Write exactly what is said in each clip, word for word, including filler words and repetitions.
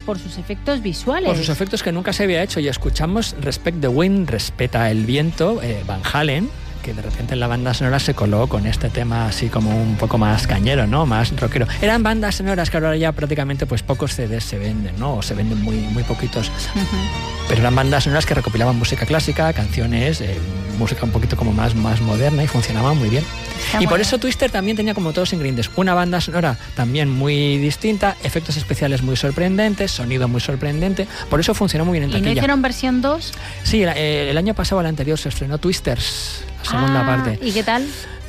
por sus efectos visuales. Por sus efectos que nunca se había hecho. Y escuchamos Respect the Wind, respeta el viento, eh, Van Halen, que de repente en la banda sonora se coló con este tema así como un poco más cañero, ¿no? Más rockero. Eran bandas sonoras que ahora ya prácticamente pues pocos C Ds se venden, ¿no? O se venden muy, muy poquitos. Uh-huh. Pero eran bandas sonoras que recopilaban música clásica, canciones, eh, música un poquito como más, más moderna y funcionaban muy bien. Está y por bien. Eso Twister también tenía como todos ingredientes. Una banda sonora también muy distinta, efectos especiales muy sorprendentes, sonido muy sorprendente. Por eso funcionó muy bien en taquilla. ¿Y no hicieron versión dos? Sí, el, el año pasado, el anterior, se estrenó Twisters, la segunda ah, parte. ¿Y qué tal?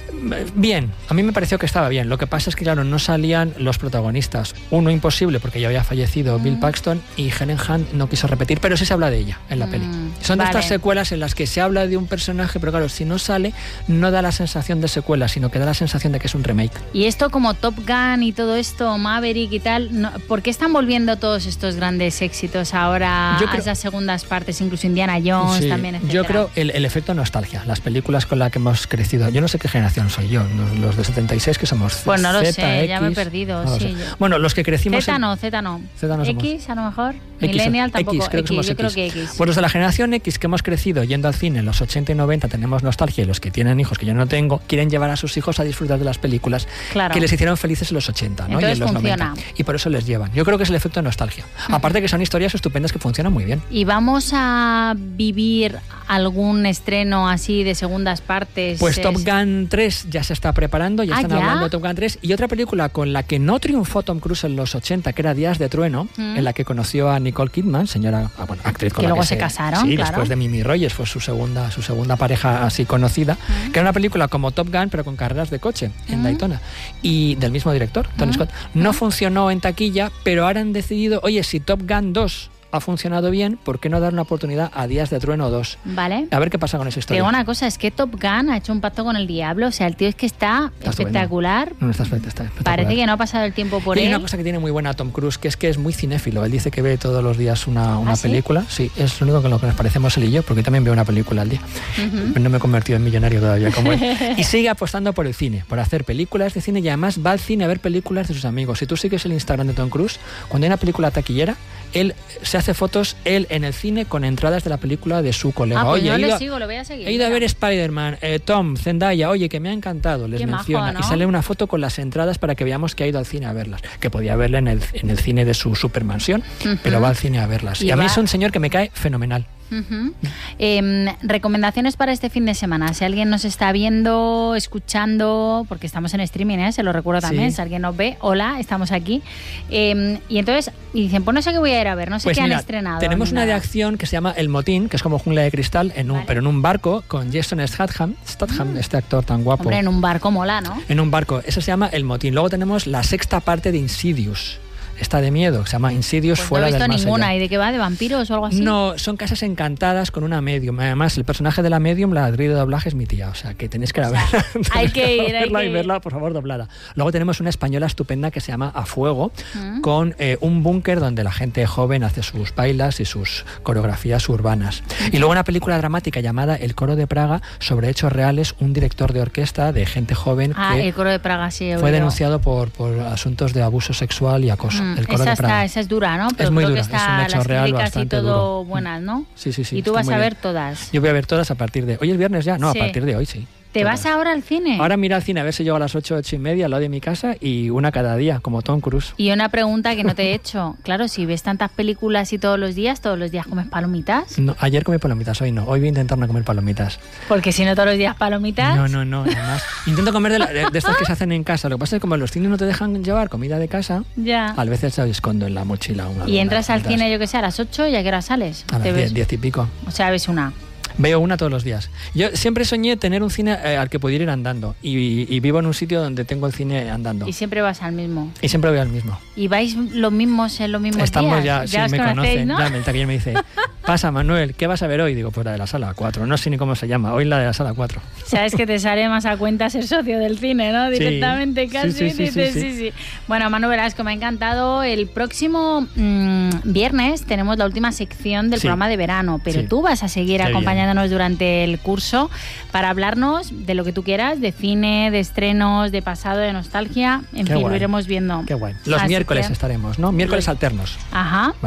Bien, a mí me pareció que estaba bien. Lo que pasa es que, claro, no salían los protagonistas. Uno imposible porque ya había fallecido mm. Bill Paxton, y Helen Hunt no quiso repetir, pero sí se habla de ella en la mm. peli. Son vale. de estas secuelas en las que se habla de un personaje, pero claro, si no sale, no da la sensación de secuela, sino que da la sensación de que es un remake. Y esto como Top Gun y todo esto, Maverick y tal, no, ¿por qué están volviendo todos estos grandes éxitos ahora creo, a esas segundas partes, incluso Indiana Jones sí, también, etcétera? Yo creo el, el efecto nostalgia, las películas con las que hemos crecido. Yo no sé qué generación soy yo, los de setenta y seis que somos Z, pues no lo Z, sé, X, ya me he perdido. No sí, bueno, los que crecimos... Z en... no, Z no. Z no somos. X a lo mejor. X, Millennial tampoco. X, creo X, que somos yo X. creo que X. Pues los de la generación X que hemos crecido yendo al cine en los ochenta y noventa tenemos nostalgia, y los que tienen hijos, que yo no tengo, quieren llevar a sus hijos a disfrutar de las películas claro. que les hicieron felices en los ochenta, ¿no? Y en los funciona. noventa. Y por eso les llevan. Yo creo que es el efecto de nostalgia. Uh-huh. Aparte que son historias estupendas que funcionan muy bien. ¿Y vamos a vivir algún estreno así de segundas partes? Pues es... Top Gun tres ya se está preparando, ya ¿Ah, están ya? hablando de Top Gun tres. Y otra película con la que no triunfó Tom Cruise en los ochenta, que era Días de Trueno, mm. en la que conoció a Nicole Kidman, señora, bueno, actriz con que la luego que se, se casaron, sí, claro. después de Mimi Rogers fue su segunda, su segunda pareja así conocida, mm. que era una película como Top Gun, pero con carreras de coche en mm. Daytona, y del mismo director, Tony mm. Scott. No mm. funcionó en taquilla, pero ahora han decidido, oye, si Top Gun dos ha funcionado bien, ¿por qué no dar una oportunidad a Días de Trueno dos? Vale. A ver qué pasa con esa historia. Te digo una cosa, es que Top Gun ha hecho un pacto con el diablo, o sea, el tío es que está, está espectacular. No, está, está espectacular. Parece que no ha pasado el tiempo por y él. Hay una cosa que tiene muy buena Tom Cruise, que es que es muy cinéfilo. Él dice que ve todos los días una, una ¿Ah, película. Sí? sí, es lo único que lo que nos parecemos él y yo, porque yo también veo una película al día. Uh-huh. Pero no me he convertido en millonario todavía como él. Y sigue apostando por el cine, por hacer películas de cine, y además va al cine a ver películas de sus amigos. Si tú sigues el Instagram de Tom Cruise, cuando hay una película taquillera, él se hace fotos, él en el cine, con entradas de la película de su colega. Ah, pues oye, yo he ido, le sigo, lo voy a seguir. He ido a ver Spider-Man, eh, Tom, Zendaya, oye, que me ha encantado, les Qué menciona. majo, ¿no? Y sale una foto con las entradas para que veamos que ha ido al cine a verlas. Que podía verla en el, en el cine de su supermansión, uh-huh. pero va al cine a verlas. Y, y a va... mí es un señor que me cae fenomenal. Uh-huh. Eh, recomendaciones para este fin de semana. Si alguien nos está viendo, escuchando, porque estamos en streaming, ¿eh? Se lo recuerdo también. Sí. Si alguien nos ve, hola, estamos aquí. Eh, y entonces, y dicen, pues no sé qué voy a ir a ver, no sé pues qué mira, han estrenado. Tenemos una de acción que se llama El Motín, que es como Jungla de Cristal, en un, vale. pero en un barco, con Jason Statham, Statham mm. este actor tan guapo. Hombre, en un barco mola, ¿no? En un barco. Eso se llama El Motín. Luego tenemos la sexta parte de Insidious. Está de miedo, se llama Insidious, pues fuera del más allá. No he visto ninguna. ¿Y de qué va? ¿De vampiros o algo así? No, son casas encantadas con una medium. Además, el personaje de la medium, la actriz de doblaje, es mi tía. O sea, que tenéis que ir a verla. Hay que ir, hay verla que y verla, por favor, doblada. Luego tenemos una española estupenda que se llama A Fuego, ¿Mm? con eh, un búnker donde la gente joven hace sus bailas y sus coreografías urbanas. ¿Mm? Y luego una película dramática llamada El Coro de Praga, sobre hechos reales, un director de orquesta de gente joven ah, que El Coro de Praga, sí, fue denunciado por, por asuntos de abuso sexual y acoso. Mm, El Coro de Praga. Esa es dura, ¿no? Pero es muy creo dura, que está es un hecho las real bastante y todo duro. buenas, ¿no? Sí, sí, sí. Y tú vas a ver bien. todas. Yo voy a ver todas a partir de... ¿Hoy es viernes ya? No, sí. a partir de hoy, sí. ¿Te todas. vas ahora al cine? Ahora mira al cine a ver si llego a las ocho, ocho y media al lado de mi casa, y una cada día, como Tom Cruise. Y una pregunta que no te he hecho. Claro, si ves tantas películas y todos los días, ¿todos los días comes palomitas? No, ayer comí palomitas, hoy no. Hoy voy a intentar no comer palomitas. Porque si no todos los días palomitas... No, no, no. Además, intento comer de, la, de, de estas que se hacen en casa. Lo que pasa es que como los cines no te dejan llevar comida de casa, ya. a veces se escondo en la mochila. Una, y entras una, al cine, yo que sé, a las ocho, ¿y a qué hora sales? A las diez, diez y pico. O sea, ves una... Veo una todos los días. Yo siempre soñé tener un cine eh, al que pudiera ir andando. Y, y vivo en un sitio donde tengo el cine andando. Y siempre vas al mismo. Y siempre voy al mismo. ¿Y vais los mismos en los mismos Estamos días? ya, ya sí, me conocen. ¿no? Ya, el taquillero me dice, pasa Manuel, ¿qué vas a ver hoy? Digo, pues la de la sala cuatro. No sé ni cómo se llama. Hoy la de la sala cuatro. Sabes que te sale más a cuenta ser socio del cine, ¿no? Directamente, sí, casi. Sí, sí, dices, sí, sí, sí. sí. Bueno, Manu Velasco, me ha encantado. El próximo mmm, viernes tenemos la última sección del sí. programa de verano, pero sí. tú vas a seguir Qué acompañándonos bien. durante el curso para hablarnos de lo que tú quieras, de cine, de estrenos, de pasado, de nostalgia. En Qué fin, guay. lo iremos viendo. Qué guay. Los Así miércoles que... estaremos, ¿no? Miércoles alternos. Ajá. Vale.